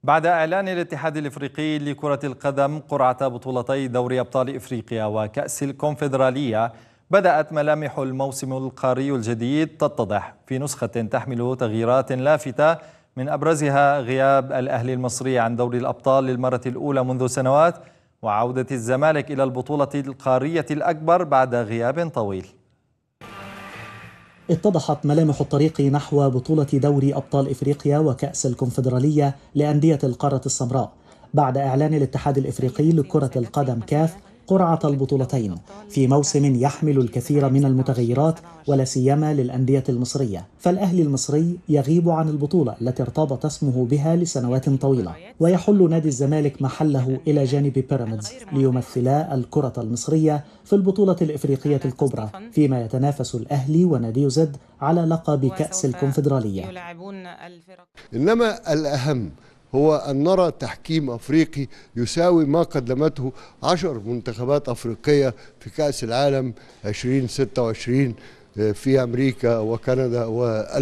بعد إعلان الاتحاد الإفريقي لكرة القدم قرعة بطولتي دوري أبطال إفريقيا وكأس الكونفدرالية، بدأت ملامح الموسم القاري الجديد تتضح في نسخة تحمل تغييرات لافتة، من أبرزها غياب الأهلي المصري عن دوري الأبطال للمرة الأولى منذ سنوات، وعودة الزمالك إلى البطولة القارية الأكبر بعد غياب طويل. اتضحت ملامح الطريق نحو بطولة دوري أبطال إفريقيا وكأس الكونفدرالية لأندية القارة السمراء بعد إعلان الاتحاد الإفريقي لكرة القدم كاف قرعة البطولتين في موسم يحمل الكثير من المتغيرات ولا سيما للأندية المصرية. فالأهلي المصري يغيب عن البطولة التي ارتبط اسمه بها لسنوات طويلة، ويحل نادي الزمالك محله إلى جانب بيراميدز ليمثلا الكرة المصرية في البطولة الإفريقية الكبرى، فيما يتنافس الأهلي ونادي زد على لقب كأس الكونفدرالية. إنما الأهم هو أن نرى تحكيم أفريقي يساوي ما قدمته 10 منتخبات أفريقية في كأس العالم 2026 في أمريكا وكندا